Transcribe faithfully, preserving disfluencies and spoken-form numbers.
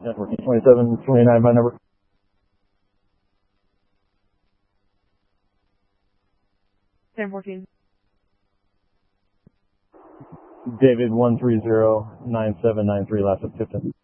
Networking twenty-seven twenty-nine by number. Networking. David one three zero nine seven nine three, last of Tipton.